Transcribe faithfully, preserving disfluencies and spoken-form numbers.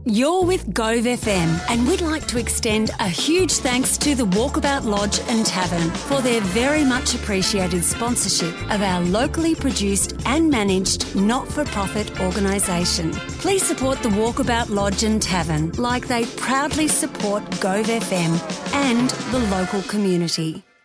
You're with Gove F M, and we'd like to extend a huge thanks to the Walkabout Lodge and Tavern for their very much appreciated sponsorship of our locally produced and managed not-for-profit organisation. Please support the Walkabout Lodge and Tavern like they proudly support Gove F M and the local community.